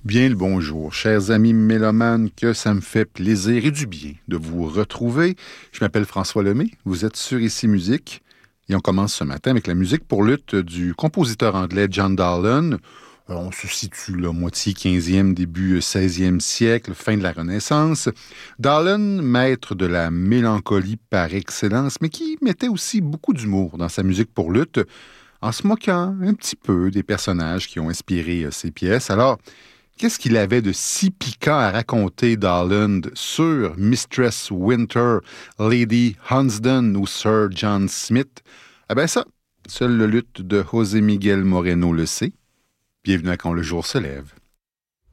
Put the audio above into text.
Bien le bonjour, chers amis mélomanes, que ça me fait plaisir et du bien de vous retrouver. Je m'appelle François Lemay, vous êtes sur Ici Musique et on commence ce matin avec la musique pour luth du compositeur anglais John Dowland. On se situe là, moitié 15e, début 16e siècle, fin de la Renaissance. Dowland, maître de la mélancolie par excellence, mais qui mettait aussi beaucoup d'humour dans sa musique pour luth, en se moquant un petit peu des personnages qui ont inspiré ses pièces. Alors, qu'est-ce qu'il avait de si piquant à raconter Dowland sur Mistress Winter, Lady Hunsdon ou Sir John Smith? Eh bien ça, seul le luth de José Miguel Moreno le sait. Bienvenue à Quand le jour se lève.